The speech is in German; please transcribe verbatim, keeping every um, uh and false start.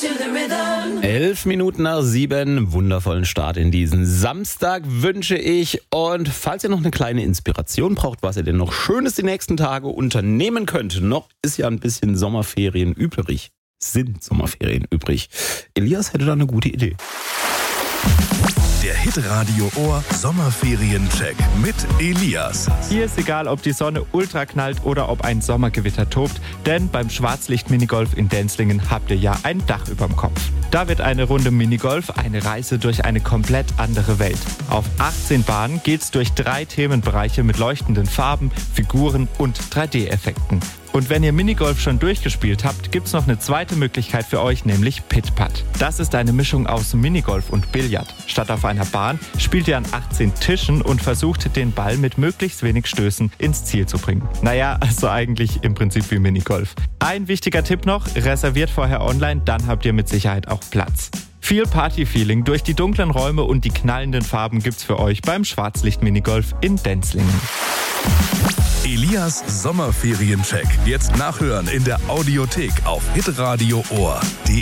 Elf Minuten nach sieben, wundervollen Start in diesen Samstag wünsche ich. Und falls ihr noch eine kleine Inspiration braucht, was ihr denn noch Schönes die nächsten Tage unternehmen könnt, noch ist ja ein bisschen Sommerferien übrig, sind Sommerferien übrig. Elias hätte da eine gute Idee. Der Hitradio Ohr Sommerferien-Check mit Elias. Hier ist egal, ob die Sonne ultra knallt oder ob ein Sommergewitter tobt, denn beim Schwarzlicht-Minigolf in Denzlingen habt ihr ja ein Dach überm Kopf. Da wird eine Runde Minigolf eine Reise durch eine komplett andere Welt. Auf achtzehn Bahnen geht's durch drei Themenbereiche mit leuchtenden Farben, Figuren und drei D Effekten. Und wenn ihr Minigolf schon durchgespielt habt, gibt's noch eine zweite Möglichkeit für euch, nämlich Pit-Putt. Das ist eine Mischung aus Minigolf und Billard. Statt auf einer Bahn spielt ihr an achtzehn Tischen und versucht, den Ball mit möglichst wenig Stößen ins Ziel zu bringen. Naja, also eigentlich im Prinzip wie Minigolf. Ein wichtiger Tipp noch, reserviert vorher online, dann habt ihr mit Sicherheit auch Platz. Viel Party-Feeling durch die dunklen Räume und die knallenden Farben gibt's für euch beim Schwarzlicht-Minigolf in Denzlingen. Elias Sommerferien-Check. Jetzt nachhören in der Audiothek auf hitradio ohr punkt de.